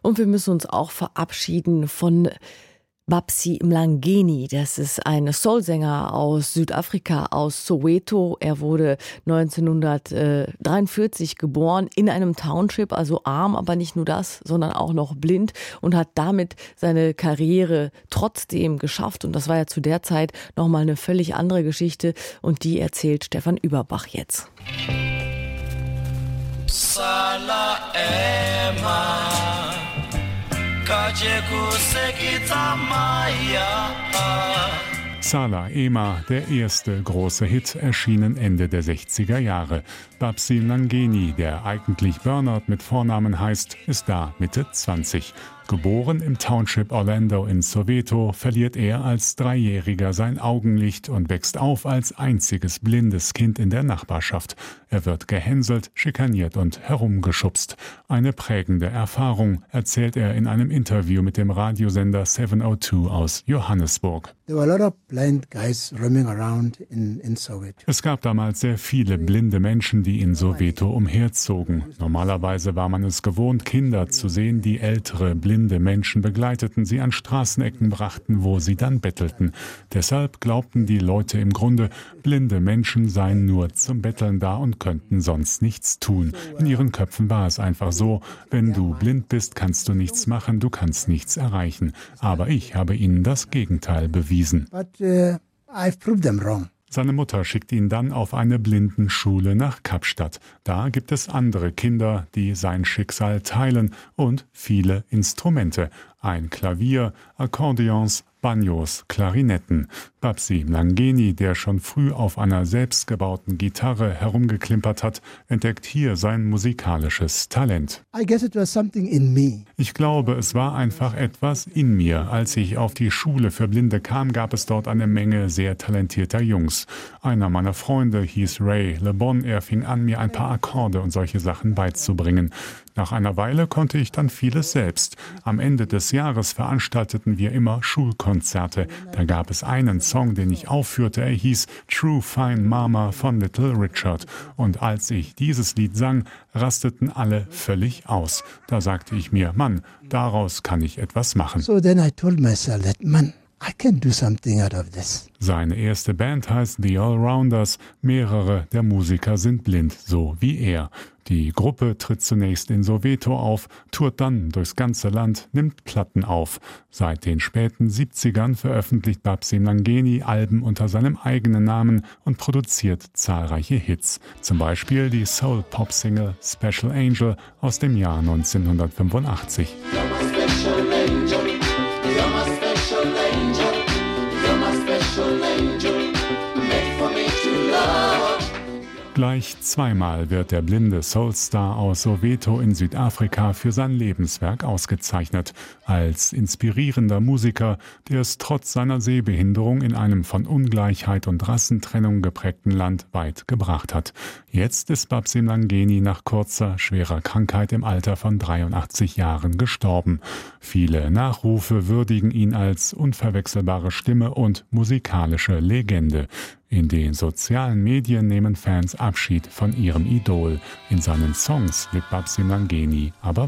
Und wir müssen uns auch verabschieden von Babsy Mlangeni. Das ist ein Soulsänger aus Südafrika, aus Soweto. Er wurde 1943 geboren in einem Township, also arm, aber nicht nur das, sondern auch noch blind und hat damit seine Karriere trotzdem geschafft. Und das war ja zu der Zeit nochmal eine völlig andere Geschichte und die erzählt Stefan Überbach jetzt. Sala Emma. Sala Ema, der erste große Hit, erschienen Ende der 60er Jahre. Babsy Mlangeni, der eigentlich Bernard mit Vornamen heißt, ist da Mitte 20. Geboren im Township Orlando in Soweto, verliert er als Dreijähriger sein Augenlicht und wächst auf als einziges blindes Kind in der Nachbarschaft. Er wird gehänselt, schikaniert und herumgeschubst. Eine prägende Erfahrung, erzählt er in einem Interview mit dem Radiosender 702 aus Johannesburg. Es gab damals sehr viele blinde Menschen, die in Soweto umherzogen. Normalerweise war man es gewohnt, Kinder zu sehen, die ältere, blinde Menschen begleiteten, sie an Straßenecken brachten, wo sie dann bettelten. Deshalb glaubten die Leute im Grunde, blinde Menschen seien nur zum Betteln da und könnten sonst nichts tun. In ihren Köpfen war es einfach so, wenn du blind bist, kannst du nichts machen, du kannst nichts erreichen. Aber ich habe ihnen das Gegenteil bewiesen. Seine Mutter schickt ihn dann auf eine Blindenschule nach Kapstadt. Da gibt es andere Kinder, die sein Schicksal teilen und viele Instrumente. Ein Klavier, Akkordeons, Banjos, Klarinetten. Babsy Mlangeni, der schon früh auf einer selbstgebauten Gitarre herumgeklimpert hat, entdeckt hier sein musikalisches Talent. Ich glaube, es war einfach etwas in mir. Als ich auf die Schule für Blinde kam, gab es dort eine Menge sehr talentierter Jungs. Einer meiner Freunde hieß Ray LeBon. Er fing an, mir ein paar Akkorde und solche Sachen beizubringen. Nach einer Weile konnte ich dann vieles selbst. Am Ende des Jahres veranstalteten wir immer Schulkonzerte. Da gab es einen Song, den ich aufführte. Er hieß True Fine Mama von Little Richard. Und als ich dieses Lied sang, rasteten alle völlig aus. Da sagte ich mir, Mann, daraus kann ich etwas machen. So then I told myself that, man, I can do something out of this. Seine erste Band heißt The Allrounders. Mehrere der Musiker sind blind, so wie er. Die Gruppe tritt zunächst in Soweto auf, tourt dann durchs ganze Land, nimmt Platten auf. Seit den späten 70ern veröffentlicht Babsy Mlangeni Alben unter seinem eigenen Namen und produziert zahlreiche Hits. Zum Beispiel die Soul-Pop-Single Special Angel aus dem Jahr 1985. Gleich zweimal wird der blinde Soulstar aus Soweto in Südafrika für sein Lebenswerk ausgezeichnet. Als inspirierender Musiker, der es trotz seiner Sehbehinderung in einem von Ungleichheit und Rassentrennung geprägten Land weit gebracht hat. Jetzt ist Babsy Mlangeni nach kurzer, schwerer Krankheit im Alter von 83 Jahren gestorben. Viele Nachrufe würdigen ihn als unverwechselbare Stimme und musikalische Legende. In den sozialen Medien nehmen Fans Abschied von ihrem Idol. In seinen Songs lebt Babsy Mlangeni aber